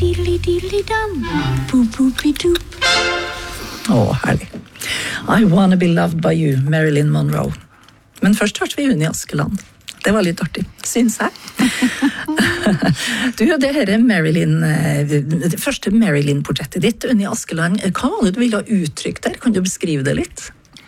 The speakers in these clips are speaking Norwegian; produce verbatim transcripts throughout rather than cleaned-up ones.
Åh, herlig. I wanna be loved by you, Marilyn Monroe. Men først hørte vi Unni Askeland. Det var litt artig, synes jeg. Du, det her er Marilyn, det første Marilyn-portrettet ditt, Unni Askeland. Hva var det du ville ha uttrykt der? Kan du beskrive det litt?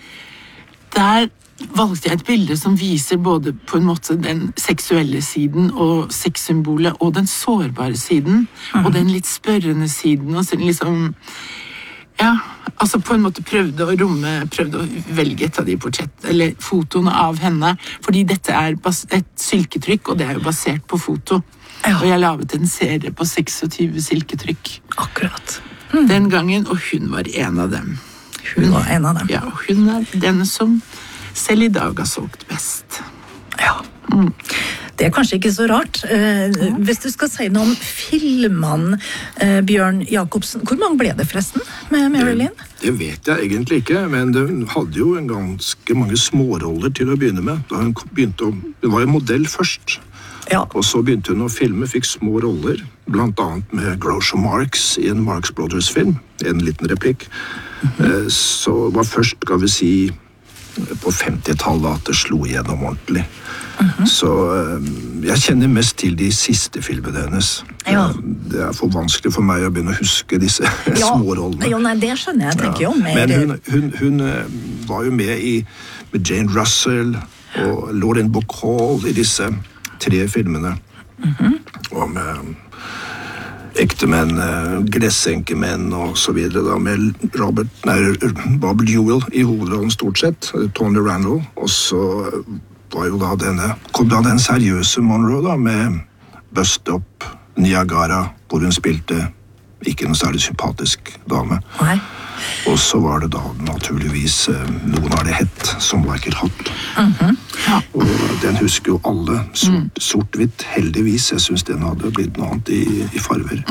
Der valgte jeg et bilde som viser både på en måte den seksuelle siden og sexsymbolet, og den sårbare siden, mm. og den litt spørrende siden, og så liksom... Ja, altså på en måte prøvde å romme, prøvde å velge et av de portrett, eller fotoene av henne, fordi dette er et silketrykk, og det er jo basert på foto. Ja. Og jeg lavet en serie på seksogtyve silketrykk. Akkurat. Mm. Den gangen, og hun var en av dem. Hun var en av dem. Ja, og hun er den som selv i dag har solgt best. Ja. Mm. Det er kanskje ikke så rart. Eh, hvis du skal si noe om filmene, eh, Bjørn Jacobsen, hvor mange ble det forresten med Marilyn? Det, det vet jeg egentlig ikke, men hun hadde jo en ganske mange småroller til å begynne med. Da hun begynte å, hun var jo modell først, ja. Og så begynte hun å filme, fikk små roller, blant annet med Groucho Marx i en Marx Brothers-film, en liten replikk. Mm-hmm. eh, så var først, skal vi si, på femtitallet at det slo igjennom ordentlig. Mm-hmm. Så jeg kjenner mest til de siste filmene hennes. Ja. Det er for vanskelig for meg å begynne å huske disse ja. Smårollene. Ja, nei, det skjønner jeg, tenker jo mer. Men hun, hun, hun var jo med i med Jane Russell og Lauren Bacall i disse tre filmene. Mm-hmm. Og med ektemenn, gressenkemenn og så videre da, med Robert, nei, Bob Jewell i hovedrollen stort sett, Tony Randall, og så var jo da denne, kom da den seriøse Monroe da, med Bust Up, Niagara, hvor hun spilte ikke noe særlig sympatisk dame. Nei. Og så var det da naturligvis noen av det hett som Like It Hot. Mm-hmm. Ja. Og den husker jo alle, sort, sort-hvitt, heldigvis. Jeg synes den hadde blitt noe annet i, i farver.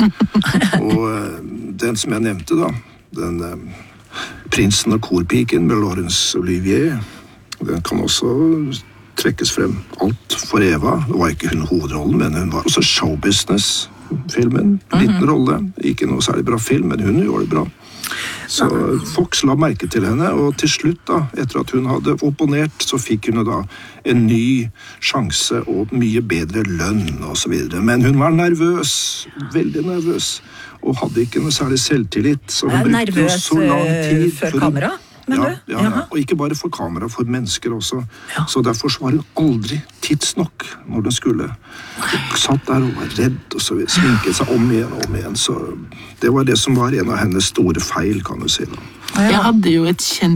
Og den som jeg nevnte da, den Prinsen og korpiken med Laurence Olivier, den kan også trekkes frem. Alt for Eva. Det var ikke hun hovedrollen, men hun var også showbusiness-filmen. Liten mm-hmm. rolle. Ikke noe særlig bra film, men hun gjorde det bra. Så Fox la merke til henne, og til slutt da, etter at hun hadde opponert, så fikk hun da en ny sjanse og mye bedre lønn og så videre. Men hun var nervøs, veldig nervøs, og hadde ikke noe særlig selvtillit. Så hun brukte jo så lang tid før kamera? Ja, ja, ja, og ikke bare for kamera, for mennesker også. Ja. Så derfor var hun aldri tidsnok når den skulle. Hun satt der og var redd, og så sminket seg om igjen og om igjen. Så det var det som var en av hennes store feil, kan du si. Da. Jeg hadde jo et kjent